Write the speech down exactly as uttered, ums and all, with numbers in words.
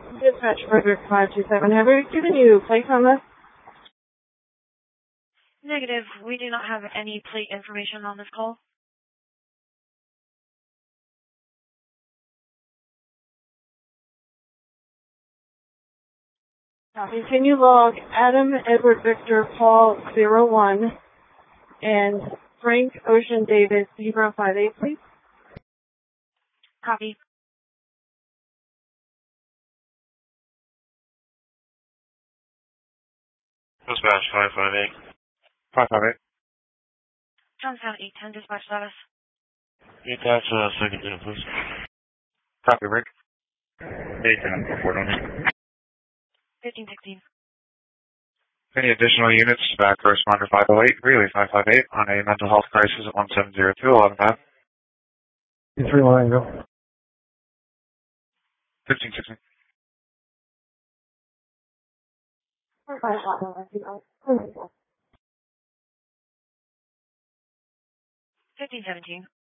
Dispatch Frederick five two seven. Have we given you place on this? Negative. We do not have any plate information on this call. Copy. Can you log Adam Edward Victor Paul zero one and Frank Ocean Davis zero five eight, please? Copy. Dispatch five five eight. five five eight. Johnstown eight ten, dispatch status. Attach uh, second unit, please. Copy, Rick. eight ten, report on it. fifteen sixteen. Any additional units, back responder five oh eight, relay five five eight on a mental health crisis at one seven zero two, eleven five. three line, go. fifteen sixteen. fifteen seventeen.